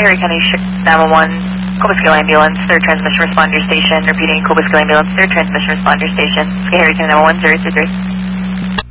Harry County 911, Cobleskill Ambulance, 3rd Transmission Responder Station. Repeating, Cobleskill Ambulance, 3rd Transmission Responder Station. Harry County 911, 023.